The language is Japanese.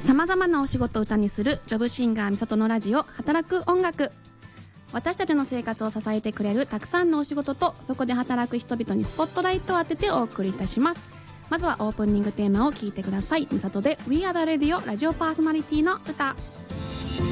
様々なお仕事を歌にするジョブシンガーみさとのラジオ働く音楽。私たちの生活を支えてくれるたくさんのお仕事とそこで働く人々にスポットライトを当ててお送りいたします。まずはオープニングテーマを聞いてください。みさとで We Are the Radio ラジオパーソナリティの歌。